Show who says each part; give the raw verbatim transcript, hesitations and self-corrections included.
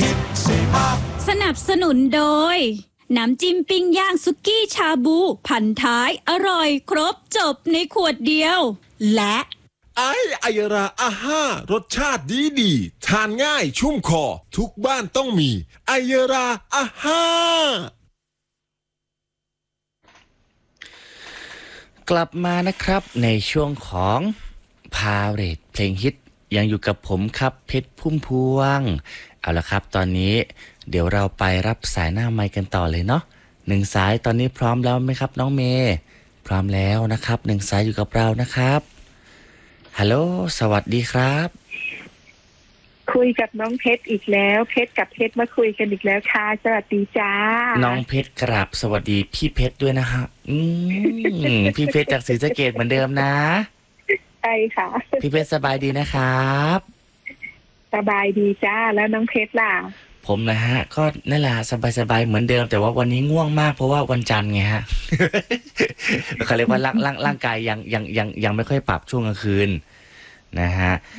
Speaker 1: สนับสนุนโดยน้ำจิ้มปิ้งย่างสุกี้ชาบูพันท้ายอร่อยครบจบในขวดเดียวและ
Speaker 2: ไอไอยราอาห้ารสชาติดีดีทานง่ายชุ่มคอทุกบ้านต้องมีไอยราอาห้าก
Speaker 3: ลับมานะครับในช่วงของพาเรทเพลงฮิตยังอยู่กับผมครับเพชรพุ่มพวงเอาละครับตอนนี้เดี๋ยวเราไปรับสายหน้าไมค์กันต่อเลยเนาะหนึ่งสายตอนนี้พร้อมแล้วไหมครับน้องเมย์พร้อมแล้วนะครับหนึ่งสายอยู่กับเรานะครับฮัลโหลสวัสดีครับ
Speaker 4: คุยกับน้องเพชรอีกแล้วเพชรกับเพชรมาคุยกันอีกแล้วค่ะสวัสดีจ้า
Speaker 3: น้องเพชรกราบสวัสดีพี่เพชรด้วยนะฮะอืมพี่เพชรจากศรีสะเกษเหมือนเดิมนะ
Speaker 4: ใช่ค่ะ
Speaker 3: พี่เพชรสบายดีนะครับ
Speaker 4: สบายดีจ้าแล้วน้องเพชรล่ะ
Speaker 3: ผมนะฮะก็นั่นแหละสบายๆเหมือนเดิมแต่ว่าวันนี้ง่วงมากเพราะว่าวันจันทร์ไงฮะ เขาเรียกว่าร่างร่างร่างกายยังยังยังยังไม่ค่อยปรับช่วงกลางคืนนะฮะ